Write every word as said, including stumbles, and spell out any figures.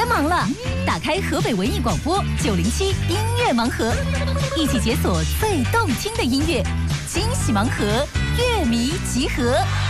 忙了，打开河北文艺广播九零七音乐盲盒，一起解锁最动听的音乐，惊喜盲盒，乐迷集合。